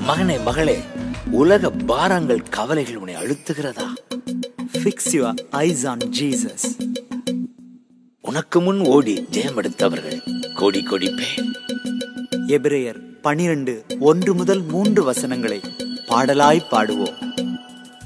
மகனே மகளே, உலக பாரங்கள் கவலைகள் உன்னை அழுத்துகிறதா? Fix your eyes on Jesus. உனக்கு முன் ஓடி ஜெயம் எடுத்தவர்கள் கோடி கோடி பேர். எபிரேயர் 12:1-3 பாடலாய் பாடுவோம்.